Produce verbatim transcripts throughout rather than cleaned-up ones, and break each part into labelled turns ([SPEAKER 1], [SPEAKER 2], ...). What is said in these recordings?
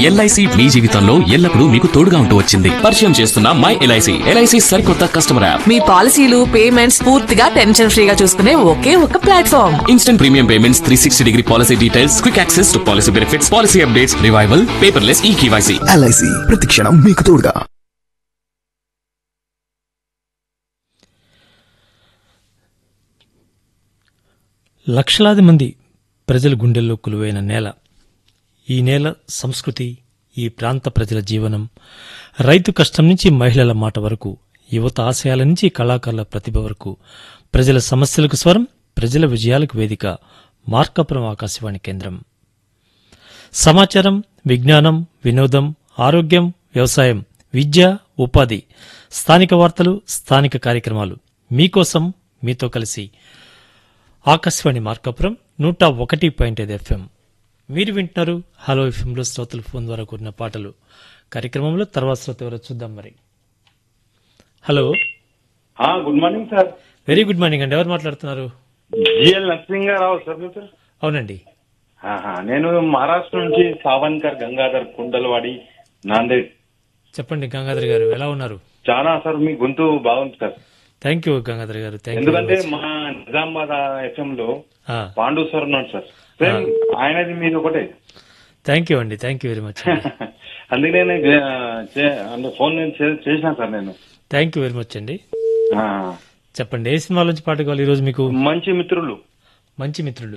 [SPEAKER 1] LIC మీ జీవితంలో ఎల్లప్పుడూ మీకు తోడుగా ఉంటూ వచ్చింది. పరిచయం చేస్తున్న మై ఎల్ఐసి. ఎల్ఐసి సరికొత్త కస్టమర్ యాప్.
[SPEAKER 2] మీ పాలసీలు పేమెంట్స్ పూర్తిగా టెన్షన్ ఫ్రీగా చూసుకునే ఒకే ఒక platform.
[SPEAKER 1] Instant premium payments, three sixty degree policy details, quick access to policy benefits, policy updates, revival, paperless ఈ కేవైసీ.
[SPEAKER 3] ఎల్ఐసి ప్రతి క్షణం మీకు తోడుగా.
[SPEAKER 4] లక్షలాది మంది ప్రజల గుండెల్లో కొలువైన నేల. ఈ నేల సంస్కృతి, ఈ ప్రాంత ప్రజల జీవనం, రైతు కష్టం నుంచి మహిళల మాట వరకు, యువత ఆశయాల నుంచి కళాకారుల ప్రతిభ వరకు, ప్రజల సమస్యలకు స్వరం, ప్రజల విజయాలకు వేదిక. మార్కాపురం ఆకాశవాణి కేంద్రం. సమాచారం, విజ్ఞానం, వినోదం, ఆరోగ్యం, వ్యవసాయం, విద్య, ఉపాధి, స్థానిక వార్తలు, స్థానిక కార్యక్రమాలు మీకోసం, మీతో కలిసి. ఆకాశవాణి మార్కాపురం నూట ఒకటి పాయింట్ ఐదు ఎఫ్ఎం. మీరు వింటున్నారు హలో ఎఫ్ఎంలో శ్రోతలు ఫోన్ ద్వారా కూడిన పాటలు కార్యక్రమంలో. తర్వాత శ్రోత ఎవరో చూద్దాం మరి. Hello,
[SPEAKER 5] good morning sir.
[SPEAKER 4] Very good morning అండి. ఎవరు మాట్లాడుతున్నారు?
[SPEAKER 5] జిఎల్ నరసింహారావు సార్ మీరు సార్?
[SPEAKER 4] అవునండి.
[SPEAKER 5] నేను మహారాష్ట్ర నుంచి సావన్కర్ గంగాధర్ కుండలవాడి నాందేడ్.
[SPEAKER 4] చెప్పండి గంగాధర్ గారు, ఎలా ఉన్నారు?
[SPEAKER 5] చాలా సార్, మీ గొంతు బాగుంది సార్.
[SPEAKER 4] థ్యాంక్ యూ గంగాధర్ గారు.
[SPEAKER 5] ఎందుకంటే మా నిజామాబాద్ ఎఫ్ఎం లో పాండు సార్ ఉన్నాడు సార్, సేమ్ ఆయనది మీది ఒకటే.
[SPEAKER 4] థ్యాంక్ యూ అండి, థ్యాంక్ యూ వెరీ మచ్.
[SPEAKER 5] అందుకే నేను ఫోన్ చేసిన సార్ నేను.
[SPEAKER 4] థ్యాంక్ యూ వెరీ మచ్ అండి. చెప్పండి, ఏ సినిమా నుంచి పాట కావాలి ఈరోజు మీకు?
[SPEAKER 5] మంచి మిత్రులు.
[SPEAKER 4] మంచి మిత్రులు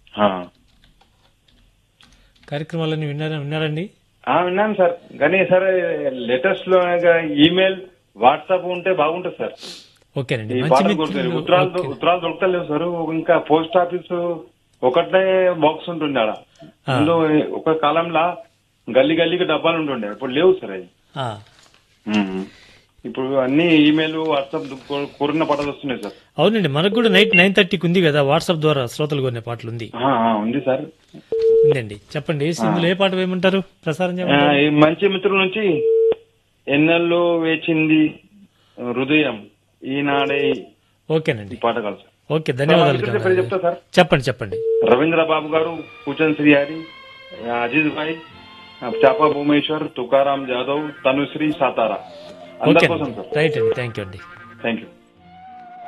[SPEAKER 4] కార్యక్రమాలన్నీ విన్నారా విన్నారండి?
[SPEAKER 5] విన్నాను సార్, కానీ సార్ లేటెస్ట్ లో ఈమెయిల్, వాట్సాప్ ఉంటే బాగుంటుంది సార్.
[SPEAKER 4] ఓకేనండి.
[SPEAKER 5] ఉత్తరాలు ఉత్తరాలు దొరకలేవు సార్. ఇంకా పోస్ట్ ఆఫీస్ ఒకటే బాక్స్ ఉంటుండే ఆడ. అందులో ఒక కాలంలో గల్లీ గల్లీకి డబ్బాలు ఉంటుండే, ఇప్పుడు లేవు సార్ అది. ఇప్పుడు అన్ని ఈమెయిల్, వాట్సాప్ కోరిన పాటలు వస్తున్నాయి సార్.
[SPEAKER 4] అవునండి, మనకు కూడా నైట్ నైన్ థర్టీకి ఉంది కదా వాట్సాప్ ద్వారా శ్రోతలు కొనే పాటలు ఉంది.
[SPEAKER 5] ఉంది సార్,
[SPEAKER 4] ఉందండి. చెప్పండి, ఇందులో ఏ పాట వేయమంటారు ప్రసారం చేయాలి?
[SPEAKER 5] మంచి మిత్రుల నుంచి ఎన్నెల్లో వేచింది హృదయం ఈనాడే.
[SPEAKER 4] ఓకేనండి,
[SPEAKER 5] పాట కాదు సార్.
[SPEAKER 4] ఓకే, ధన్యవాదాలు.
[SPEAKER 5] చెప్తా సార్.
[SPEAKER 4] చెప్పండి చెప్పండి.
[SPEAKER 5] రవీంద్ర బాబు గారు, కూచన్ శ్రీహరి, అజీజ్ భాయ్, చాపా భూమేశ్వర్, తుకారాం జాదవ్, తనుశ్రీ సాతారా. అందరి కోసం సార్.
[SPEAKER 4] రైట్ అండి, థ్యాంక్ యూ అండి.
[SPEAKER 5] Thank you.